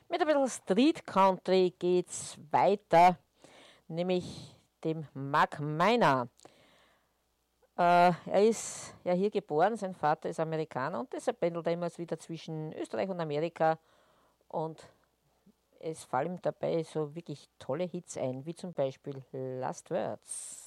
Mit ein bisschen Street Country geht's weiter, nämlich dem Mark Miner. Er ist ja hier geboren, sein Vater ist Amerikaner und deshalb pendelt er immer wieder zwischen Österreich und Amerika und es fallen ihm dabei so wirklich tolle Hits ein, wie zum Beispiel Last Words.